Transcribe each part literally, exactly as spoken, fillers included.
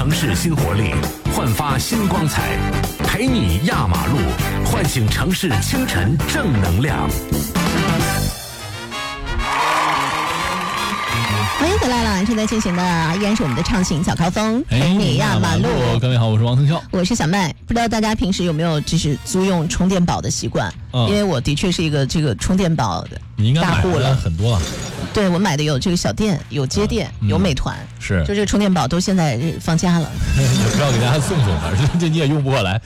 城市新活力，焕发新光彩，陪你压马路，唤醒城市清晨正能量。 欢迎回来了，正在进行的依然是我们的畅行小高峰，陪你压马路。 各位好，我是王腾霄， 我是小麦。不知道大家平时有没有就是租用充电宝的习惯？嗯、因为我的确是一个这个充电宝的大户了， 很多了。 对，我买的有这个小店，有街店，嗯、有美团， 是就这个充电宝都现在放假了， 也不要给大家送送，反正这你也用不过来。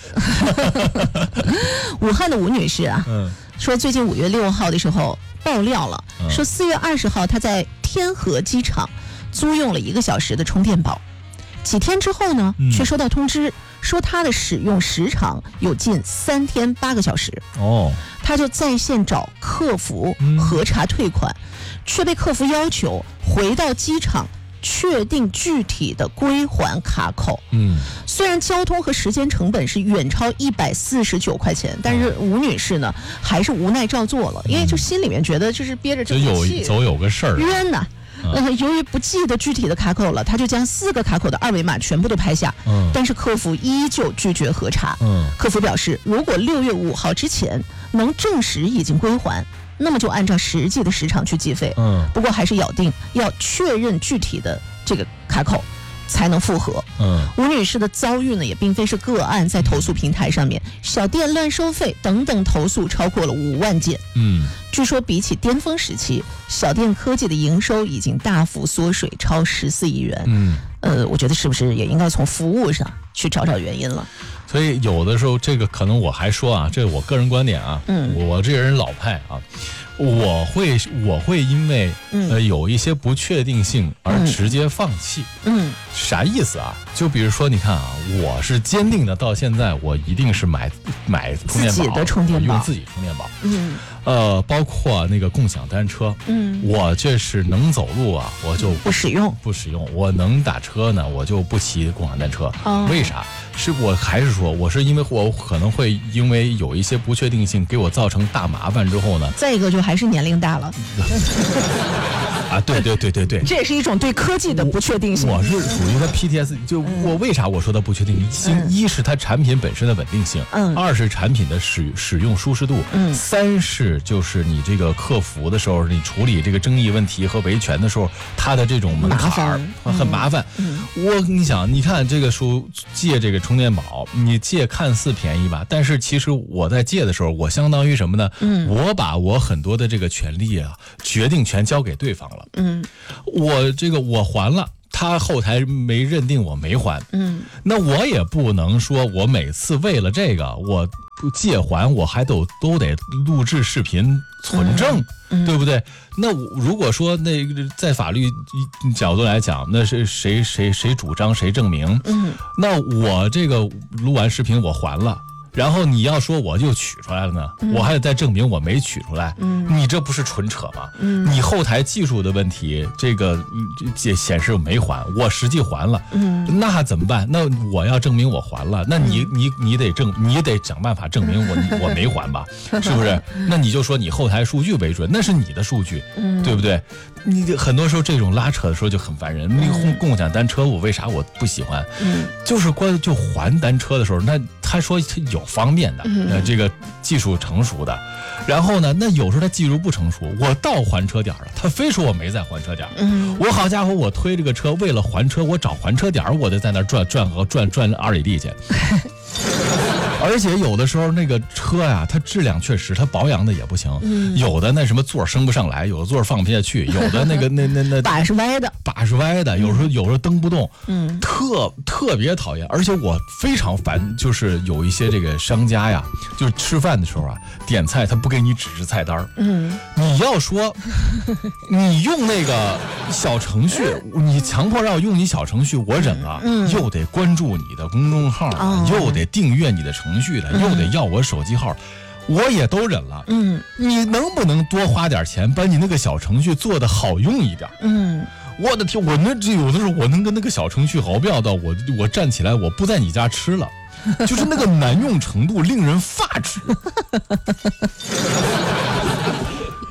武汉的吴女士啊，嗯、说最近五月六号的时候爆料了，嗯、说四月二十号她在天河机场租用了一个小时的充电宝，几天之后呢，嗯、却收到通知说她的使用时长有近三天八个小时。哦，她就在线找客服核查退款，嗯、却被客服要求回到机场确定具体的归还卡口。嗯，虽然交通和时间成本是远超一百四十九块钱，但是吴女士呢还是无奈照做了，因为就心里面觉得就是憋着这口气， 总有个事儿冤呐。呃，由于不记得具体的卡口了，他就将四个卡口的二维码全部都拍下。嗯，但是客服依旧拒绝核查。嗯，客服表示，如果六月五号之前能证实已经归还，那么就按照实际的时长去计费。嗯，不过还是咬定要确认具体的这个卡口才能复核。嗯，吴女士的遭遇呢，也并非是个案，在投诉平台上面，小店乱收费等等投诉超过了五万件。嗯，据说比起巅峰时期，小店科技的营收已经大幅缩水，超十四亿元。嗯，呃，我觉得是不是也应该从服务上去找找原因了？ 所以有的时候，这个可能我还说啊，这是我个人观点啊，嗯，我这个人老派啊。我会我会因为、嗯、呃有一些不确定性而直接放弃。嗯，啥意思啊？就比如说，你看啊，我是坚定的，到现在我一定是买买充电宝， 自己的充电宝， 用自己充电宝。嗯，呃，包括那个共享单车。嗯，我这是能走路啊，我就不使用， 不使用。我能打车呢，我就不骑共享单车。哦，为啥？是我还是说我是因为我可能会因为有一些不确定性给我造成大麻烦之后呢？ 再一个就还是年龄大了。 啊，对对对对对， 这也是一种对科技的不确定性。 我, 我是属于它 P T S D， 就我为啥我说它不确定性？嗯、一是它产品本身的稳定性，嗯，二是产品的使使用舒适度，嗯，三是就是你这个客服的时候，你处理这个争议问题和维权的时候，它的这种门槛很麻烦。嗯嗯、我你想，你看这个书借这个充电宝，你借看似便宜吧，但是其实我在借的时候，我相当于什么呢？嗯，我把我很多的这个权利啊、决定权交给对方了。嗯，我这个我还了，他后台没认定我没还。嗯，那我也不能说我每次为了这个我借还，我还都都得录制视频存证，嗯嗯、对不对？那如果说那在法律角度来讲，那是谁谁谁主张谁证明？嗯，那我这个录完视频我还了。然后你要说我就取出来了呢，嗯、我还得再证明我没取出来，嗯、你这不是纯扯吗？嗯、你后台技术的问题，这个这显示我没还，我实际还了，嗯、那怎么办？那我要证明我还了，那你、嗯、你你得证，你得想办法证明我我没还吧，是不是？那你就说你后台数据为准，那是你的数据，嗯、对不对？你很多时候这种拉扯的时候就很烦人。那个共享单车，我为啥我不喜欢？嗯、就是关就还单车的时候，那他说他有方便的，呃，这个技术成熟的，然后呢，那有时候他技术不成熟，我到还车点了，他非说我没在还车点，嗯，我好家伙，我推这个车为了还车，我找还车点，我得在那转转和转转二里地去。而且有的时候那个车呀，它质量确实，它保养的也不行。嗯、有的那什么座升不上来，有的座放不下去，有的那个那那那把是歪的， 把是歪的，有时候有时候蹬不动，嗯，特特别讨厌。而且我非常烦，就是有一些这个商家呀，就是吃饭的时候啊，点菜他不给你指示菜单，嗯，你要说你用那个小程序，你强迫让我用你小程序，我忍了，嗯，又得关注你的公众号，哦、又得订阅你的程序的，又得要我手机号，我也都忍了。嗯，你能不能多花点钱，把你那个小程序做得好用一点？嗯，我的天，我那这有的时候我能跟那个小程序豪飙到我我站起来我不在你家吃了，就是那个难用程度令人发指。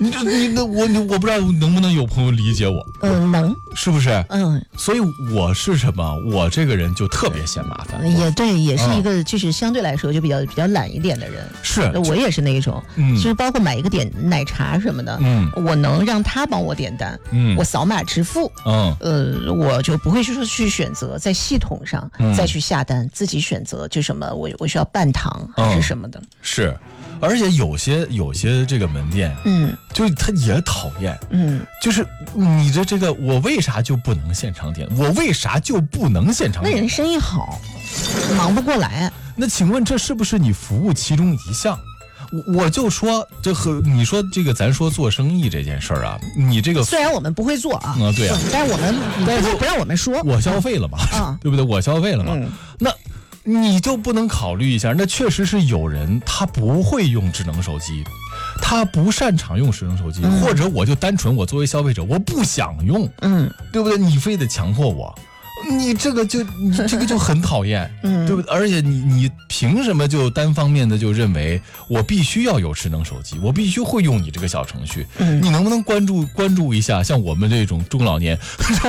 你这你那我我不知道能不能有朋友理解我？ 嗯，能， 是不是？ 嗯， 所以我是什么？我这个人就特别嫌麻烦。 也对，也是一个就是相对来说就比较比较懒一点的人。 是， 我也是那一种。嗯，其实包括买一个点奶茶什么的，嗯，我能让他帮我点单，嗯，我扫码支付，嗯，呃，我就不会说去选择在系统上再去下单，自己选择就什么我我需要半糖还是什么的。 是。而且有些有些这个门店，嗯，就是他也讨厌，嗯，就是你的这个我为啥就不能现场点？我为啥就不能现场点？ 那人生意好，忙不过来。 那请问这是不是你服务其中一项？我我就说这和你说这个，咱说做生意这件事儿啊，你这个虽然我们不会做啊， 啊对啊， 但是我们但是不让我们说， 我消费了嘛，啊，对不对？我消费了嘛，嗯、那。你就不能考虑一下？那确实是有人他不会用智能手机，他不擅长用智能手机，嗯、或者我就单纯我作为消费者我不想用，嗯，对不对？你非得强迫我，你这个就你这个就很讨厌，嗯，对不对？而且你你凭什么就单方面的就认为我必须要有智能手机，我必须会用你这个小程序？嗯，你能不能关注关注一下像我们这种中老年？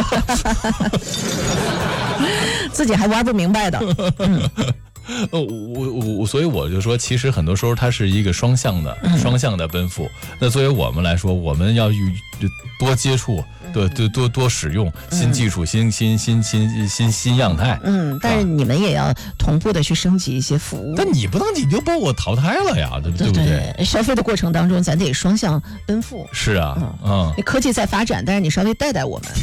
自己还玩不明白的，嗯、 呃，我我我，所以我就说，其实很多时候它是一个双向的、嗯、双向的奔赴。那作为我们来说，我们要与多接触，对对多多使用新技术、嗯、新新新新新新样态。 嗯，但是你们也要同步的去升级一些服务。 但你不能你就把我淘汰了呀，对不对？对对对，消费的过程当中，咱得双向奔赴。 是啊，嗯，嗯你科技在发展，但是你稍微带带我们。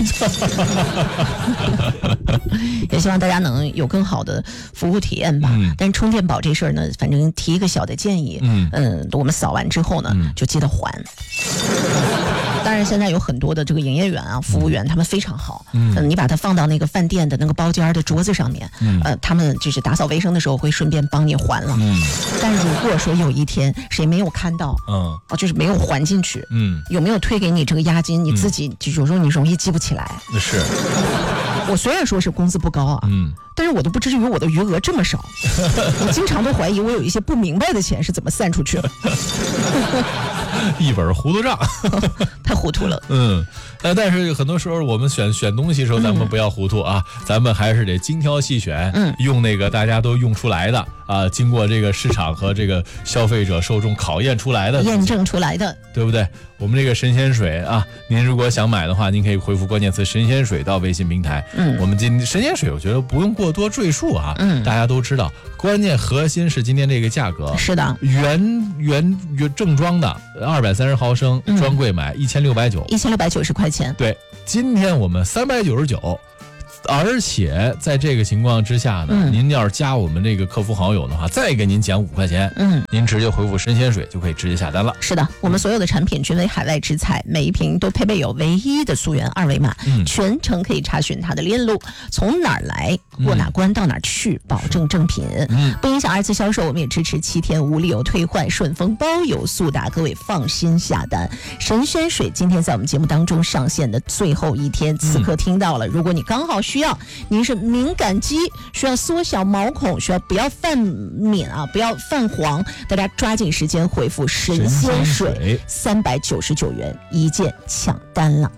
也希望大家能有更好的服务体验吧。嗯、但是充电宝这事儿呢，反正提一个小的建议，嗯，嗯我们扫完之后呢，嗯、就记得还。当然，现在有很多的这个营业员啊、服务员，他们非常好。嗯，呃、你把它放到那个饭店的那个包间的桌子上面，嗯，呃，他们就是打扫卫生的时候会顺便帮你还了。嗯，但如果说有一天谁没有看到，嗯，哦，就是没有还进去，嗯，有没有退给你这个押金，你自己就有时候你容易记不起来。 是。 我虽然说是工资不高啊，嗯，但是我都不至于我的余额这么少。我经常都怀疑我有一些不明白的钱是怎么散出去的。 一本糊涂账。 太糊涂了。 嗯，呃，但是很多时候我们选选东西的时候，咱们不要糊涂啊，嗯、咱们还是得精挑细选，嗯，用那个大家都用出来的啊，经过这个市场和这个消费者受众考验出来的， 验证出来的， 对不对？我们这个神仙水啊，您如果想买的话，您可以回复关键词神仙水到微信平台。嗯，我们今神仙水，我觉得不用过多赘述啊，嗯，大家都知道，关键核心是今天这个价格。 是的， 原原原正装的二百三十毫升专柜买一千六百九， 一千六百九十块钱。 对，今天我们三百九十九。而且在这个情况之下呢，嗯、您要是加我们这个客服好友的话，再给您减五块钱，嗯，您直接回复神仙水就可以直接下单了。 是的，我们所有的产品均为海外直采，每一瓶都配备有唯一的溯源二维码，嗯、全程可以查询它的链路，从哪儿来过哪关到哪儿去，保证正品，嗯，不影响二次销售。我们也支持七天无理由退换，顺丰包邮速达，各位放心下单。神仙水今天在我们节目当中上线的最后一天，此刻听到了，嗯、如果你刚好需要，您是敏感肌，需要缩小毛孔，需要不要泛敏啊，不要泛黄，大家抓紧时间回复神仙水，三百九十九元一件，抢单了。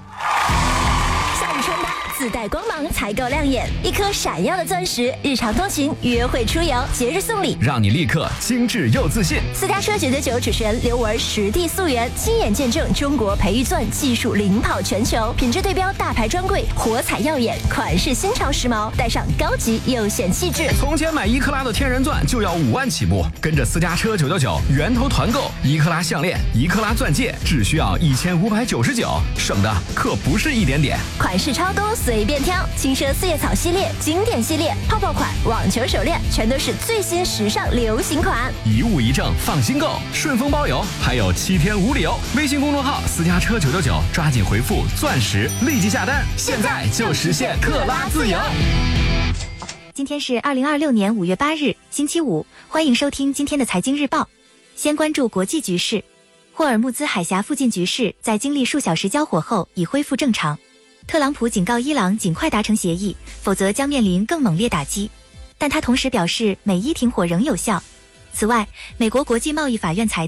自带光芒，才够亮眼，一颗闪耀的钻石，日常通勤、约会出游、节日送礼， 让你立刻精致又自信。 私家车九九九主持人刘雯实地溯源，亲眼见证中国培育钻技术领跑全球，品质对标大牌专柜，火彩耀眼，款式新潮时髦，带上高级又显气质。 从前买一克拉的天然钻就要五万起步，跟着私家车九九九源头团购，一克拉项链、一克拉钻戒只需要一千五百九十九，省的可不是一点点。 款式超多，随便挑，轻奢四叶草系列、经典系列、泡泡款、网球手链，全都是最新时尚流行款。 一物一证，放心购，顺丰包邮，还有七天无理由。微信公众号私家车九九九，抓紧回复钻石，立即下单，现在就实现克拉自由。 今天是二零二六年五月八日，星期五，欢迎收听今天的财经日报。先关注国际局势，霍尔木兹海峡附近局势在经历数小时交火后已恢复正常。特朗普警告伊朗尽快达成协议，否则将面临更猛烈打击。但他同时表示，美伊停火仍有效。此外，美国国际贸易法院裁定，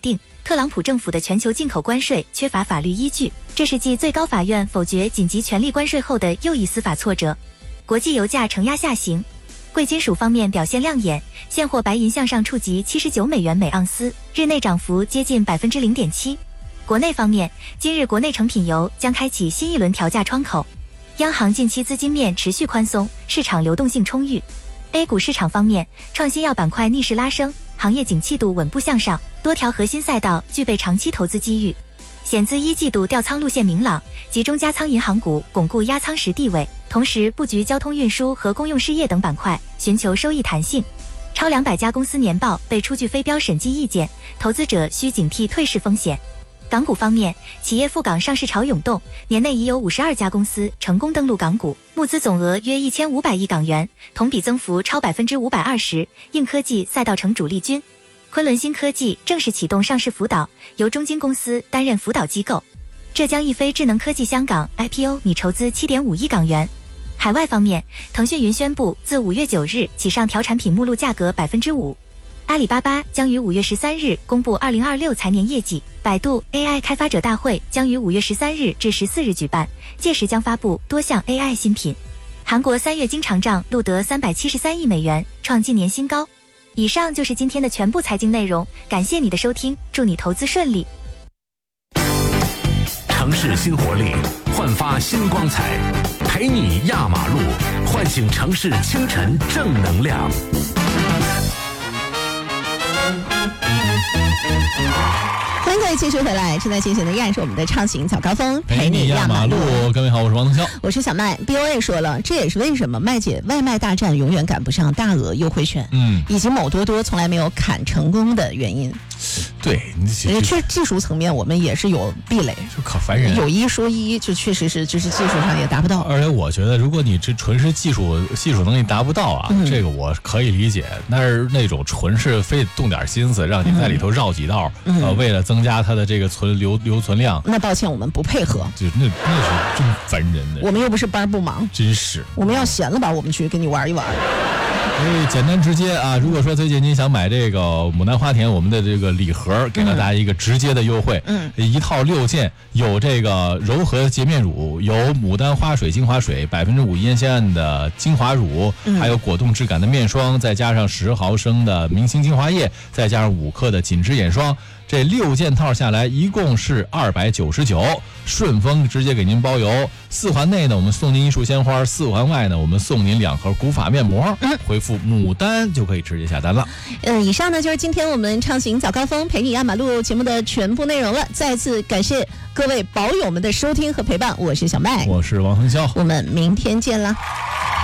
特朗普政府的全球进口关税缺乏法律依据，这是继最高法院否决紧急权利关税后的又一司法挫折。国际油价承压下行，贵金属方面表现亮眼，现货白银向上触及七十九美元每盎司，日内涨幅接近百分之零点七。国内方面，今日国内成品油将开启新一轮调价窗口，央行近期资金面持续宽松，市场流动性充裕。A 股市场方面，创新药板块逆势拉升，行业景气度稳步向上，多条核心赛道具备长期投资机遇。险资一季度调仓路线明朗，集中加仓银行股巩固压仓时地位，同时布局交通运输和公用事业等板块，寻求收益弹性。超两百家公司年报被出具非标审计意见，投资者需警惕退市风险。港股方面，企业赴港上市潮涌动，年内已有五十二家公司成功登陆港股，募资总额约一千五百亿港元，同比增幅超百分之五百二十。硬科技赛道成主力军，昆仑新科技正式启动上市辅导，由中金公司担任辅导机构。浙江易飞智能科技香港 I P O 拟筹资 七点五亿港元。海外方面，腾讯云宣布自五月九日起上调产品目录价格 百分之五。阿里巴巴将于五月十三日公布二零二六财年业绩，百度 A I 开发者大会将于五月十三日至十四日举办，届时将发布多项 A I 新品。韩国三月经常账录得三百七十三亿美元，创近年新高。以上就是今天的全部财经内容，感谢你的收听，祝你投资顺利。 城市新活力，焕发新光彩，陪你压马路，唤醒城市清晨正能量。 欢迎各位继续回来，正在进行的依然是我们的畅行早高峰， 陪你压马路。各位好，我是王腾霄， 我是小麦。B O A 说了，这也是为什么麦姐外卖大战永远赶不上大额优惠券，嗯，以及某多多从来没有砍成功的原因。 对， 因为确技术层面我们也是有壁垒， 就可烦人。 有一说一，就确实是就是技术上也达不到。 而且我觉得，如果你这纯是技术技术能力达不到啊，嗯、这个我可以理解。但是那种纯是非得动点心思，让你在里头绕几道，嗯、呃，为了增加它的这个存留留存量， 那抱歉，我们不配合。 就那那是真烦人的。 我们又不是班不忙， 真是。 我们要闲了吧，我们去跟你玩一玩。 所以简单直接啊！如果说最近您想买这个牡丹花田我们的这个礼盒，给了大家一个直接的优惠，嗯，一套六件，有这个柔和洁面乳，有牡丹花水精华水，百分之五烟酰胺的精华乳，嗯、还有果冻质感的面霜，再加上十毫升的明星精华液，再加上五克的紧致眼霜。这六件套下来一共是二百九十九，顺丰直接给您包邮。四环内呢，我们送您一束鲜花；四环外呢，我们送您两盒古法面膜。嗯，回复牡丹就可以直接下单了。 嗯，以上呢就是今天我们畅行早高峰陪你压马路节目的全部内容了。再次感谢各位宝友们的收听和陪伴，我是小麦， 我是王腾霄， 我们明天见啦。